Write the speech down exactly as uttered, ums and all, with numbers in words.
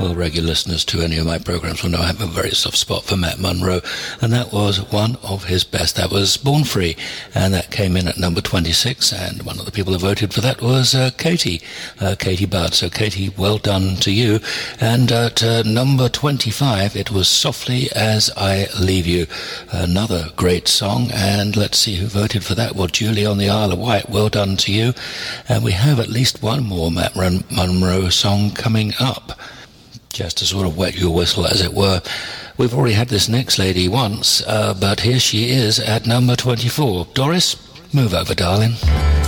Well, regular listeners to any of my programs will know I have a very soft spot for Matt Monro, and that was one of his best. That was Born Free, and that came in at number twenty-six, and one of the people who voted for that was uh, Katie, uh, Katie Budd. So, Katie, well done to you. And at uh, number twenty-five, it was Softly As I Leave You, another great song, and let's see who voted for that. Well, Julie on the Isle of Wight, well done to you. And we have at least one more Matt Monro song coming up, just to sort of wet your whistle, as it were. We've already had this next lady once, uh, but here she is at number twenty-four. Doris, move over, darling.